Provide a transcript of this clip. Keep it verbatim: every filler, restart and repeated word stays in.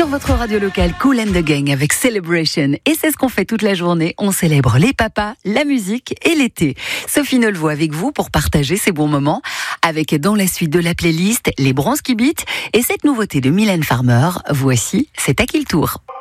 Sur votre radio locale, Kool and the Gang avec Celebration. Et c'est ce qu'on fait toute la journée. On célèbre les papas, la musique et l'été. Sophie Nolvaud avec vous pour partager ces bons moments. Avec dans la suite de la playlist, les Bronski Beats et cette nouveauté de Mylène Farmer. Voici, c'est à qui le tour?